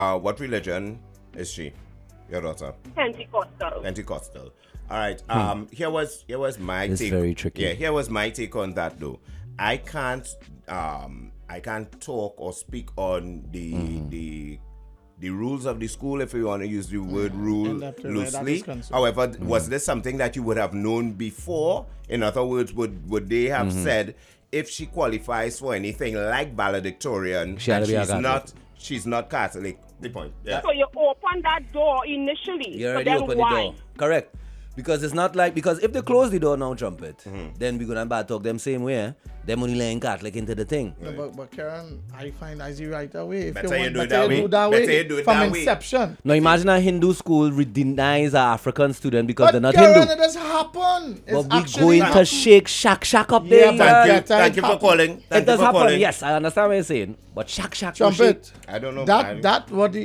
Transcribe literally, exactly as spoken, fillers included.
Uh, what religion is she? Your daughter? Pentecostal. Pentecostal. All right. Um. Here was here was my It's take. very tricky. Yeah. Here was my take on that though. I can't um I can't talk or speak on the Mm-hmm. the the rules of the school, if you want to use the word rule And up to where that loosely. is concerned. However, Mm-hmm. was this something that you would have known before? In other words, would would they have Mm-hmm. said if she qualifies for anything like valedictorian She had and to be a she's Catholic. not she's not Catholic? The point. Yeah. So you open that door initially. You so already then opened why? the door. Correct. Because it's not like, because if they close the door now, Trumpet, Mm-hmm. then we're going to bad talk them same way. Them only laying Catholic into the thing. No, but, but Karen, I find as you right away. If Better you, you want, do it better that you way. do that Better way you do it from that way. inception. Now imagine a Hindu school re- denies an African student because But they're not Karen, Hindu. it does happen. It's But we actually going to happen. shake shack shack up Yeah, there. but Thank you. that time Thank you for happen. calling. Thank It does you for happen, calling. yes. I understand what you're saying. But shack shack no shake. Trumpet. I don't know. I- That that what the